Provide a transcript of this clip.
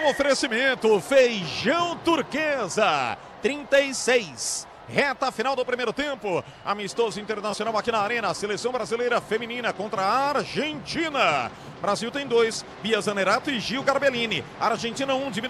um oferecimento Feijão Turquesa 36. Reta final do primeiro tempo, amistoso internacional aqui na Arena, seleção brasileira feminina contra a Argentina. Brasil tem 2, Bia Zanerato e Gil Garbellini. Argentina 1,